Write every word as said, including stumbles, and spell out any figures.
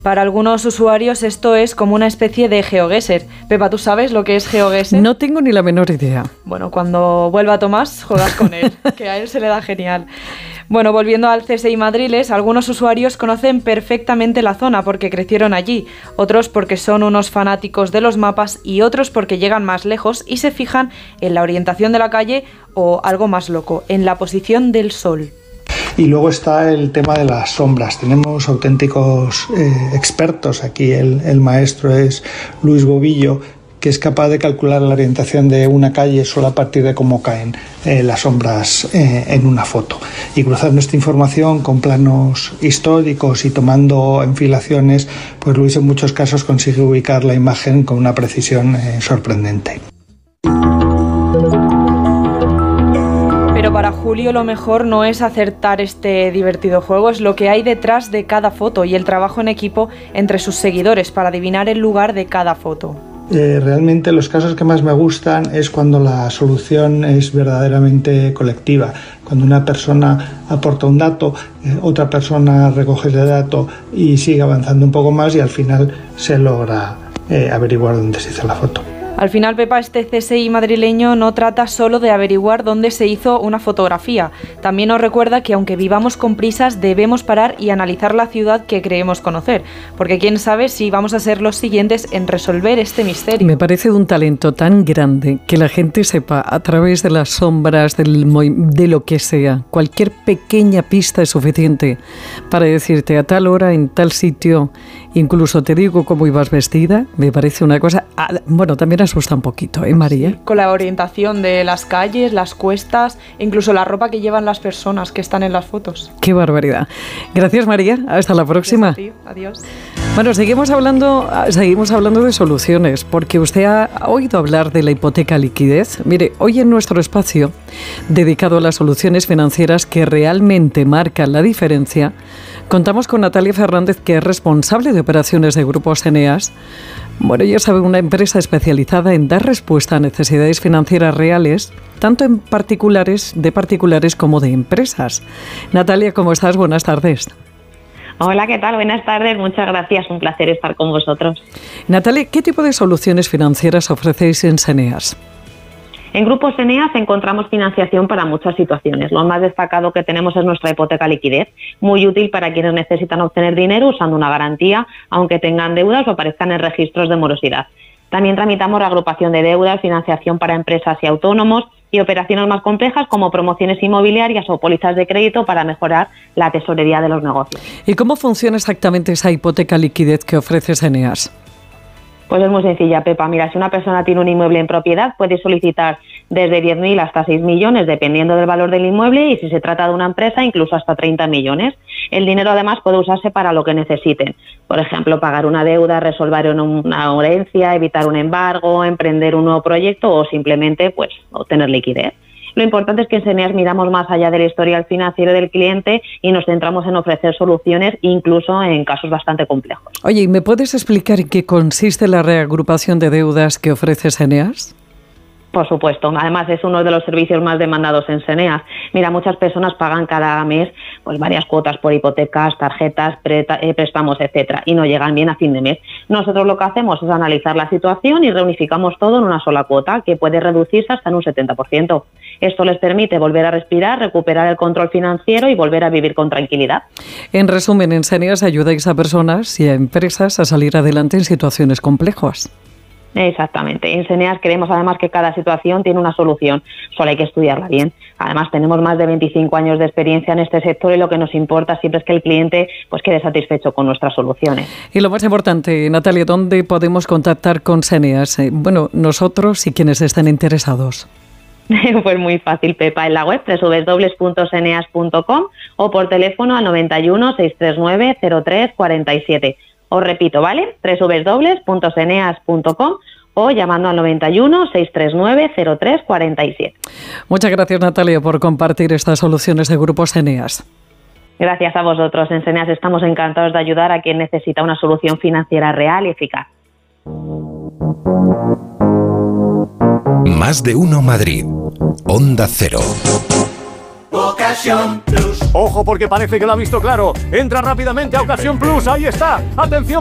Para algunos usuarios esto es como una especie de GeoGuessr. Pepa, ¿tú sabes lo que es GeoGuessr? No tengo ni la menor idea. Bueno, cuando vuelva Tomás, juegas con él, que a él se le da genial. Bueno, volviendo al C S I Madriles, algunos usuarios conocen perfectamente la zona porque crecieron allí, otros porque son unos fanáticos de los mapas y otros porque llegan más lejos y se fijan en la orientación de la calle o, algo más loco, en la posición del sol. Y luego está el tema de las sombras. Tenemos auténticos eh, expertos aquí. El, el maestro es Luis Bobillo, que es capaz de calcular la orientación de una calle solo a partir de cómo caen eh, las sombras eh, en una foto. Y cruzando esta información con planos históricos y tomando enfilaciones, pues Luis en muchos casos consigue ubicar la imagen con una precisión eh, sorprendente. Pero para Julio lo mejor no es acertar este divertido juego, es lo que hay detrás de cada foto y el trabajo en equipo entre sus seguidores para adivinar el lugar de cada foto. Eh, realmente los casos que más me gustan es cuando la solución es verdaderamente colectiva, cuando una persona aporta un dato, eh, otra persona recoge ese dato y sigue avanzando un poco más y al final se logra eh, averiguar dónde se hizo la foto. Al final, Pepa, este C S I madrileño no trata solo de averiguar dónde se hizo una fotografía. También nos recuerda que aunque vivamos con prisas, debemos parar y analizar la ciudad que creemos conocer. Porque quién sabe si vamos a ser los siguientes en resolver este misterio. Me parece de un talento tan grande que la gente sepa a través de las sombras, del, de lo que sea, cualquier pequeña pista es suficiente para decirte a tal hora, en tal sitio, incluso te digo cómo ibas vestida. Me parece una cosa... Bueno, también asusta un poquito, ¿eh, María? Sí, con la orientación de las calles, las cuestas, incluso la ropa que llevan las personas que están en las fotos. ¡Qué barbaridad! Gracias, María. Hasta la próxima. Gracias a ti. Adiós. Bueno, seguimos hablando, seguimos hablando de soluciones, porque usted ha oído hablar de la hipoteca liquidez. Mire, hoy en nuestro espacio, dedicado a las soluciones financieras que realmente marcan la diferencia, contamos con Natalia Fernández, que es responsable de operaciones de Grupos Eneas. Bueno, ya sabe, una empresa especializada en dar respuesta a necesidades financieras reales, tanto en particulares, de particulares como de empresas. Natalia, ¿cómo estás? Buenas tardes. Hola, ¿qué tal? Buenas tardes, muchas gracias, un placer estar con vosotros. Natalia, ¿qué tipo de soluciones financieras ofrecéis en Eneas? En Grupos Eneas encontramos financiación para muchas situaciones. Lo más destacado que tenemos es nuestra hipoteca liquidez, muy útil para quienes necesitan obtener dinero usando una garantía, aunque tengan deudas o aparezcan en registros de morosidad. También tramitamos reagrupación de deudas, financiación para empresas y autónomos y operaciones más complejas como promociones inmobiliarias o pólizas de crédito para mejorar la tesorería de los negocios. ¿Y cómo funciona exactamente esa hipoteca liquidez que ofrece Eneas? Pues es muy sencilla, Pepa. Mira, si una persona tiene un inmueble en propiedad, puede solicitar desde diez mil hasta seis millones, dependiendo del valor del inmueble, y si se trata de una empresa, incluso hasta treinta millones. El dinero, además, puede usarse para lo que necesiten. Por ejemplo, pagar una deuda, resolver una herencia, evitar un embargo, emprender un nuevo proyecto o simplemente pues obtener liquidez. Lo importante es que en Eneas miramos más allá del historial financiero del cliente y nos centramos en ofrecer soluciones, incluso en casos bastante complejos. Oye, ¿y me puedes explicar en qué consiste la reagrupación de deudas que ofrece Eneas? Por supuesto, además es uno de los servicios más demandados en Eneas. Mira, muchas personas pagan cada mes pues varias cuotas por hipotecas, tarjetas, préstamos, etcétera, y no llegan bien a fin de mes. Nosotros lo que hacemos es analizar la situación y reunificamos todo en una sola cuota, que puede reducirse hasta en un setenta por ciento. Esto les permite volver a respirar, recuperar el control financiero y volver a vivir con tranquilidad. En resumen, en Eneas ayudáis a personas y a empresas a salir adelante en situaciones complejas. Exactamente. En Eneas creemos además que cada situación tiene una solución, solo hay que estudiarla bien. Además tenemos más de veinticinco años de experiencia en este sector y lo que nos importa siempre es que el cliente pues quede satisfecho con nuestras soluciones. Y lo más importante, Natalia, ¿dónde podemos contactar con Eneas? Eh, bueno, nosotros y quienes estén interesados. Pues muy fácil, Pepa, en la web doble u doble u doble u punto eneas punto com o por teléfono al noventa y uno, seiscientos treinta y nueve, cero tres cuarenta y siete. Os repito, ¿vale? doble u doble u doble u punto eneas punto com o llamando al noventa y uno, seiscientos treinta y nueve, cero tres cuarenta y siete. Muchas gracias, Natalia, por compartir estas soluciones de Grupos Eneas. Gracias a vosotros. En Eneas estamos encantados de ayudar a quien necesita una solución financiera real y eficaz. Más de uno Madrid. Onda Cero. Ocasión Plus. Ojo porque parece que lo ha visto claro. Entra rápidamente a Ocasión Plus. Ahí está. Atención.